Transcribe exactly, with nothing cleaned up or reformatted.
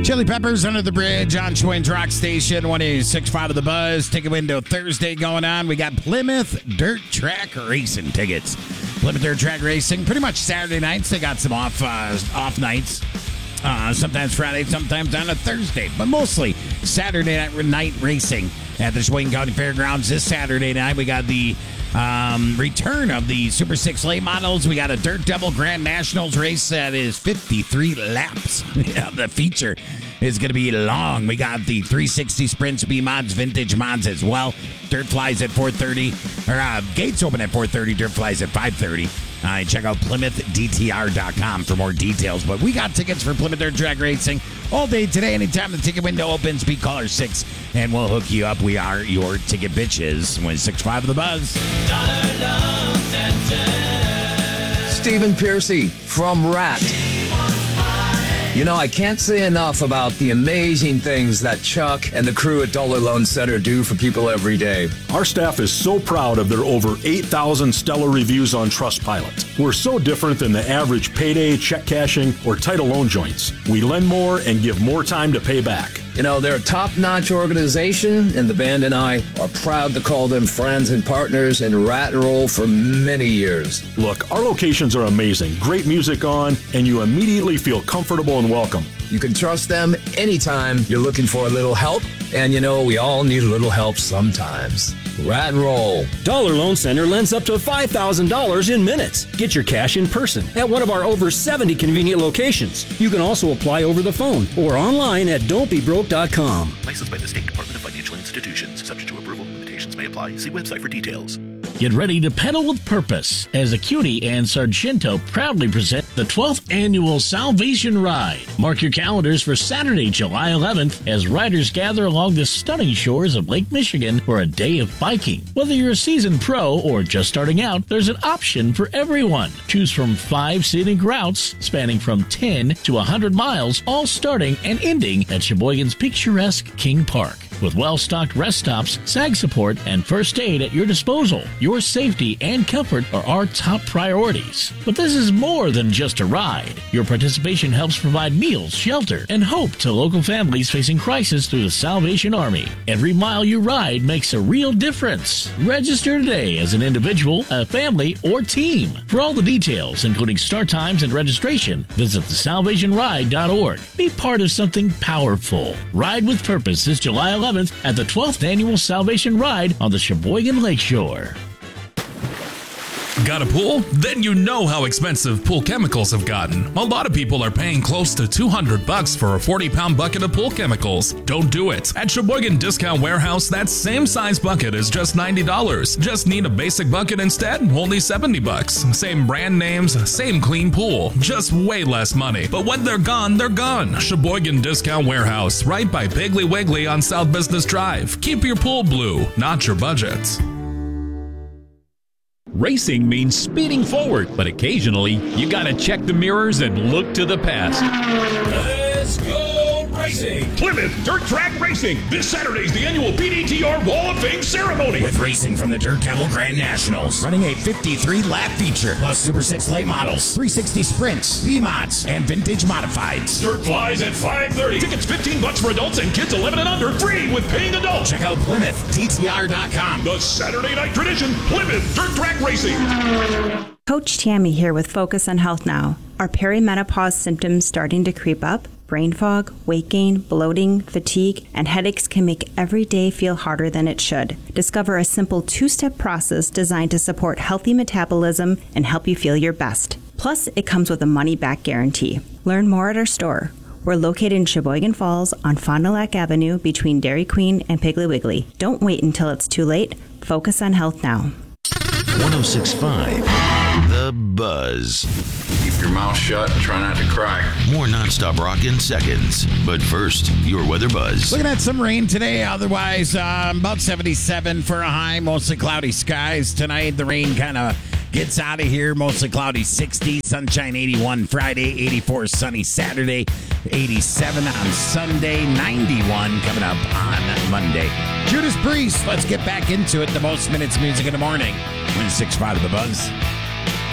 Chili Peppers Under the Bridge on Schwann's Rock Station, one oh six point five of the Buzz. Ticket window Thursday going on. We got Plymouth Dirt Track Racing tickets. Plymouth Dirt Track Racing, pretty much Saturday nights. They got some off uh, off nights. Uh, sometimes Friday, sometimes on a Thursday, but mostly Saturday night, night racing at the Sheboygan County Fairgrounds. This Saturday night, we got the um, return of the Super six late models. We got a Dirt Devil Grand Nationals race that is fifty-three laps. Yeah, the feature is going to be long. We got the three sixty Sprints, B-Mods, Vintage Mods as well. Dirt Flies at four thirty, or uh, gates open at four thirty, Dirt Flies at five thirty. Uh, check out Plymouth D T R dot com for more details. But we got tickets for Plymouth Dirt Track Racing all day today. Anytime the ticket window opens, be caller six, and we'll hook you up. We are your ticket bitches. one six five of the Buzz. Stephen Piercy from Rat. You know, I can't say enough about the amazing things that Chuck and the crew at Dollar Loan Center do for people every day. Our staff is so proud of their over eight thousand stellar reviews on Trustpilot. We're so different than the average payday, check cashing, or title loan joints. We lend more and give more time to pay back. You know, they're a top-notch organization, and the band and I are proud to call them friends and partners in Rat and Roll for many years. Look, our locations are amazing. Great music on, and you immediately feel comfortable and welcome. You can trust them anytime you're looking for a little help, and you know, we all need a little help sometimes. Rat and Roll. Dollar Loan Center lends up to five thousand dollars in minutes. Get your cash in person at one of our over seventy convenient locations. You can also apply over the phone or online at don't be broke dot com. Licensed by the State Department of Financial Institutions. Subject to approval. Limitations may apply. See website for details. Get ready to pedal with purpose as Acuity and Sargento proudly present the twelfth Annual Salvation Ride. Mark your calendars for Saturday, July eleventh, as riders gather along the stunning shores of Lake Michigan for a day of biking. Whether you're a seasoned pro or just starting out, there's an option for everyone. Choose from five scenic routes spanning from ten to one hundred miles, all starting and ending at Sheboygan's picturesque King Park. With well-stocked rest stops, sag support, and first aid at your disposal, your safety and comfort are our top priorities. But this is more than just a ride. Your participation helps provide meals, shelter, and hope to local families facing crisis through the Salvation Army. Every mile you ride makes a real difference. Register today as an individual, a family, or team. For all the details, including start times and registration, visit the salvation ride dot org. Be part of something powerful. Ride with Purpose this July eleventh at the twelfth Annual Salvation Ride on the Sheboygan Lakeshore. Got a pool? Then you know how expensive pool chemicals have gotten. A lot of people are paying close to two hundred bucks for a forty pound bucket of pool chemicals. Don't do it. At Sheboygan Discount Warehouse, that same size bucket is just ninety dollars. Just need a basic bucket instead? Only seventy bucks. Same brand names, same clean pool. Just way less money. But when they're gone, they're gone. Sheboygan Discount Warehouse, right by Piggly Wiggly on South Business Drive. Keep your pool blue, not your budget. Racing means speeding forward, but occasionally you gotta check the mirrors and look to the past. Let's go racing! Plymouth Dirt Track Racing. This Saturday is the annual P D T R Wall of Fame ceremony. With racing from the Dirt Devil Grand Nationals. Running a fifty-three lap feature. Plus Super six late models. three sixty Sprints, B-Mods, and Vintage Modifieds. Dirt Flies at five thirty. Tickets fifteen bucks for adults and kids eleven and under. Free with paying adults. Check out Plymouth D T R dot com. The Saturday night tradition. Plymouth Dirt Track Racing. Coach Tammy here with Focus on Health Now. Are perimenopause symptoms starting to creep up? Brain fog, weight gain, bloating, fatigue, and headaches can make every day feel harder than it should. Discover a simple two-step process designed to support healthy metabolism and help you feel your best. Plus, it comes with a money-back guarantee. Learn more at our store. We're located in Sheboygan Falls on Fond du Lac Avenue between Dairy Queen and Piggly Wiggly. Don't wait until it's too late. Focus on health now. one oh six point five The Buzz. Keep your mouth shut and try not to cry. More nonstop rock in seconds. But first, your weather buzz. Looking at some rain today. Otherwise, um, about seventy-seven for a high. Mostly cloudy skies tonight. The rain kind of gets out of here. Mostly cloudy, sixty. Sunshine, eighty-one Friday. eighty-four sunny Saturday. eighty-seven on Sunday. ninety-one coming up on Monday. Judas Priest. Let's get back into it. The most minutes of music in the morning. one six point five of The Buzz.